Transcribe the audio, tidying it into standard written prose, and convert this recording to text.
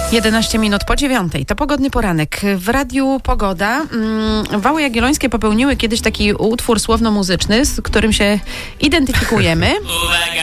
11 minut po 9:00. To pogodny poranek. W Radiu Pogoda. Wały Jagiellońskie popełniły kiedyś taki utwór słowno-muzyczny, z którym się identyfikujemy. Uwaga,